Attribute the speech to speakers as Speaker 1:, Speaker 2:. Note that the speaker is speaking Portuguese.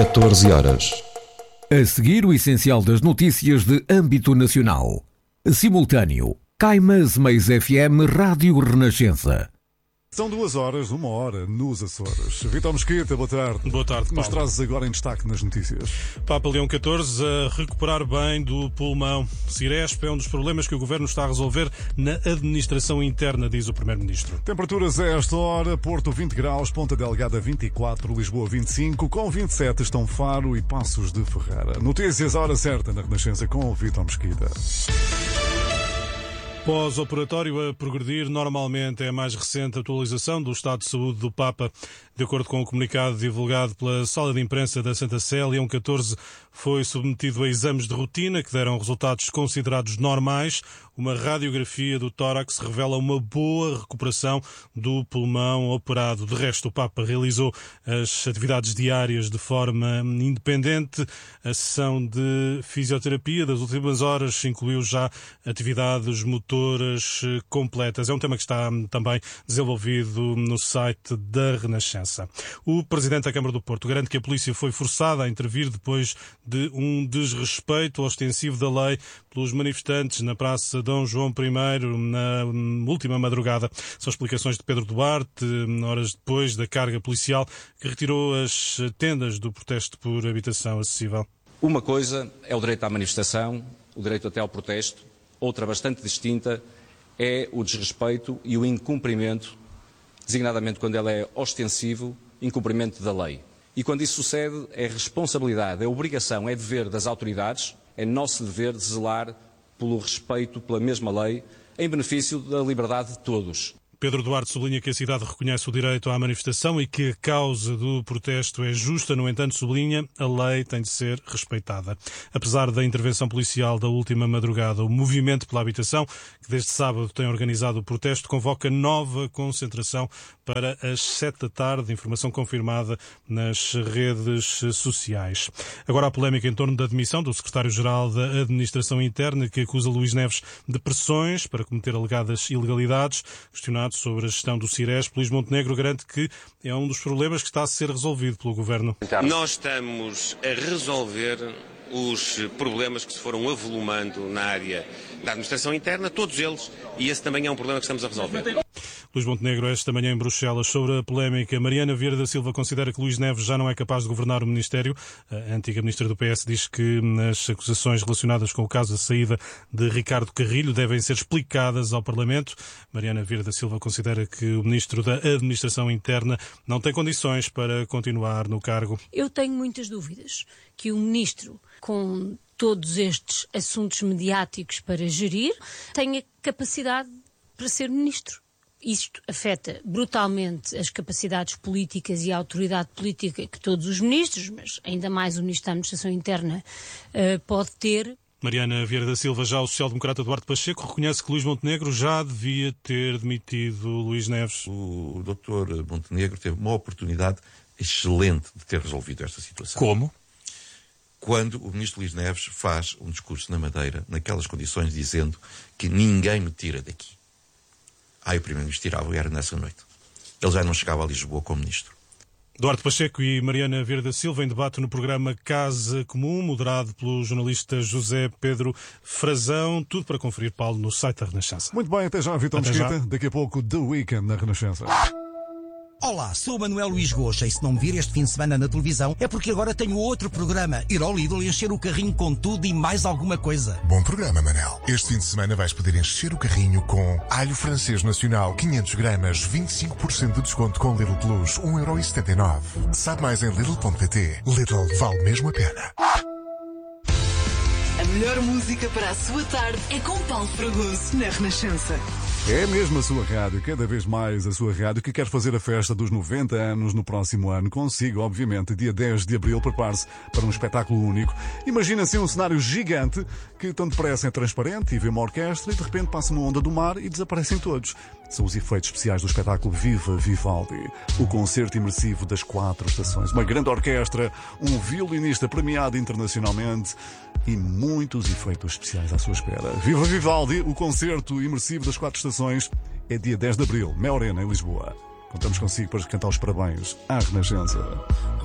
Speaker 1: 14 horas.
Speaker 2: A seguir, o essencial das notícias de âmbito nacional. Simultâneo. Caimas Mais FM Rádio Renascença.
Speaker 3: São 2 horas, 1 hora nos Açores. Vítor Mesquita, boa tarde.
Speaker 4: Boa tarde, Paulo.
Speaker 3: Nos trazes agora em destaque nas notícias.
Speaker 4: Papa Leão XIV a recuperar bem do pulmão. Ciresp é um dos problemas que o Governo está a resolver na administração interna, diz o Primeiro-Ministro.
Speaker 3: Temperaturas a esta hora: Porto 20 graus, Ponta Delgada 24, Lisboa 25, com 27 estão Faro e Passos de Ferreira. Notícias à hora certa na Renascença com o Vítor Mesquita.
Speaker 4: Pós-operatório a progredir normalmente é a mais recente atualização do estado de saúde do Papa. De acordo com o comunicado divulgado pela Sala de Imprensa da Santa Sé, Leão XIV foi submetido a exames de rotina que deram resultados considerados normais. Uma radiografia do tórax revela uma boa recuperação do pulmão operado. De resto, o Papa realizou as atividades diárias de forma independente. A sessão de fisioterapia das últimas horas incluiu já atividades motoras completas. É um tema que está também desenvolvido no site da Renascença. O Presidente da Câmara do Porto garante que a polícia foi forçada a intervir depois de um desrespeito ostensivo da lei pelos manifestantes na Praça Dom João I na última madrugada. São explicações de Pedro Duarte, horas depois da carga policial que retirou as tendas do protesto por habitação acessível.
Speaker 5: Uma coisa é o direito à manifestação, o direito até ao protesto. Outra bastante distinta é o desrespeito e o incumprimento, designadamente quando ele é ostensivo, incumprimento da lei. E quando isso sucede, é responsabilidade, é obrigação, é dever das autoridades, é nosso dever de zelar pelo respeito pela mesma lei, em benefício da liberdade de todos.
Speaker 4: Pedro Duarte sublinha que a cidade reconhece o direito à manifestação e que a causa do protesto é justa. No entanto, sublinha, a lei tem de ser respeitada. Apesar da intervenção policial da última madrugada, o Movimento pela Habitação, que desde sábado tem organizado o protesto, convoca nova concentração para as 7 da tarde, informação confirmada nas redes sociais. Agora a polémica em torno da demissão do secretário-geral da Administração Interna, que acusa Luís Neves de pressões para cometer alegadas ilegalidades. Questionado sobre a gestão do Ciresp, Luís Montenegro garante que é um dos problemas que está a ser resolvido pelo Governo.
Speaker 6: Nós estamos a resolver os problemas que se foram avolumando na área da administração interna, todos eles, e esse também é um problema que estamos a resolver.
Speaker 4: Luís Montenegro, esta manhã em Bruxelas, sobre a polémica. Mariana Vieira da Silva considera que Luís Neves já não é capaz de governar o Ministério. A antiga ministra do PS diz que as acusações relacionadas com o caso da saída de Ricardo Carrilho devem ser explicadas ao Parlamento. Mariana Vieira da Silva considera que o Ministro da Administração Interna não tem condições para continuar no cargo.
Speaker 7: Eu tenho muitas dúvidas que o Ministro, com todos estes assuntos mediáticos para gerir, tenha capacidade para ser Ministro. Isto afeta brutalmente as capacidades políticas e a autoridade política que todos os ministros, mas ainda mais o Ministro da Administração Interna, pode ter.
Speaker 4: Mariana Vieira da Silva, já o social-democrata Duarte Pacheco, reconhece que Luís Montenegro já devia ter demitido Luís Neves.
Speaker 8: O Dr. Montenegro teve uma oportunidade excelente de ter resolvido esta situação.
Speaker 4: Como?
Speaker 8: Quando o ministro Luís Neves faz um discurso na Madeira, naquelas condições, dizendo que ninguém me tira daqui. Aí o primeiro-ministro tirava e era nessa noite. Ele já não chegava a Lisboa como ministro.
Speaker 4: Duarte Pacheco e Mariana Vieira da Silva em debate no programa Casa Comum, moderado pelo jornalista José Pedro Frazão. Tudo para conferir, Paulo, no site da Renascença.
Speaker 3: Muito bem, até já, Vítor Mesquita. Daqui a pouco, The Weekend na Renascença.
Speaker 9: Olá, sou o Manuel Luís Goxa e se não me vir este fim de semana na televisão é porque agora tenho outro programa, ir ao Lidl e encher o carrinho com tudo e mais alguma coisa.
Speaker 10: Bom programa, Manel. Este fim de semana vais poder encher o carrinho com alho francês nacional, 500 gramas, 25% de desconto com Lidl Plus, 1,79€. Sabe mais em Lidl.pt. Lidl vale mesmo a pena.
Speaker 11: A melhor música para a sua tarde é com Paulo Fragoso, na Renascença.
Speaker 3: É mesmo a sua rádio, cada vez mais a sua rádio, que quer fazer a festa dos 90 anos no próximo ano. Consigo, obviamente, dia 10 de abril, prepare-se para um espetáculo único. Imagina assim um cenário gigante que tão depressa é transparente e vê uma orquestra e de repente passa uma onda do mar e desaparecem todos. São os efeitos especiais do espetáculo Viva Vivaldi, o concerto imersivo das 4 estações. Uma grande orquestra, um violinista premiado internacionalmente e muitos efeitos especiais à sua espera. Viva Vivaldi, o concerto imersivo das 4 estações, é dia 10 de abril, Mel Arena, em Lisboa. Contamos consigo para cantar os parabéns à Renascença.